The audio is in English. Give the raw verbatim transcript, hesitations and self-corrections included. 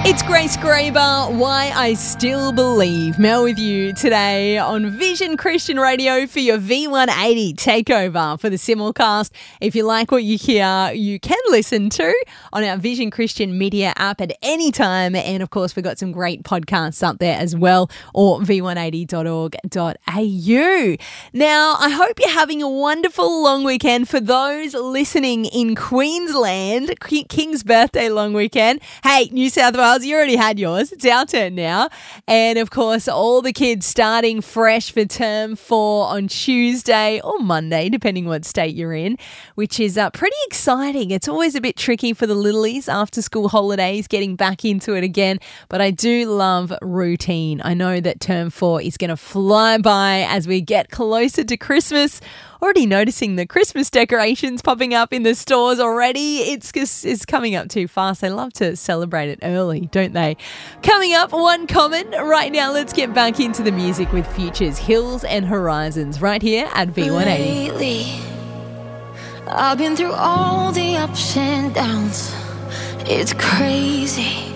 It's Grace Graber, Why I Still Believe. Mel with you today on Vision Christian Radio for your V one eighty takeover for the simulcast. If you like what you hear, you can listen to on our Vision Christian Media app at any time. And of course, we've got some great podcasts up there as well, or v one eighty dot org dot a u. Now, I hope you're having a wonderful long weekend. For those listening in Queensland, King's birthday long weekend. Hey, New South Wales, you already had yours. It's our turn now. And of course, all the kids starting fresh for term four on Tuesday or Monday, depending what state you're in, which is uh, pretty exciting. It's always a bit tricky for the littlies after school holidays, getting back into it again. But I do love routine. I know that term four is going to fly by as we get closer to Christmas. Already noticing the Christmas decorations popping up in the stores already. It's just it's coming up too fast. They love to celebrate it early, don't they? Coming up, one comment. Right now, let's get back into the music with Future's Hills and Horizons right here at V one eighty. Lately, I've been through all the ups and downs. It's crazy.